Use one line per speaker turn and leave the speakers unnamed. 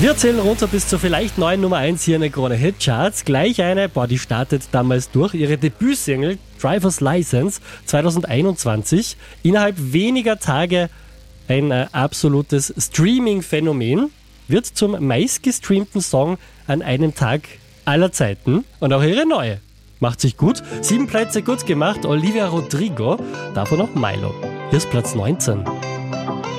Wir zählen runter bis zur vielleicht neuen Nummer 1 hier in den Krone Hit Charts. Gleich eine, die startet damals durch. Ihre Debütsingle Driver's License 2021. Innerhalb weniger Tage ein absolutes Streaming-Phänomen. Wird zum meistgestreamten Song an einem Tag aller Zeiten. Und auch ihre neue macht sich gut. 7 Plätze gut gemacht. Olivia Rodrigo, davon noch Milo. Hier ist Platz 19.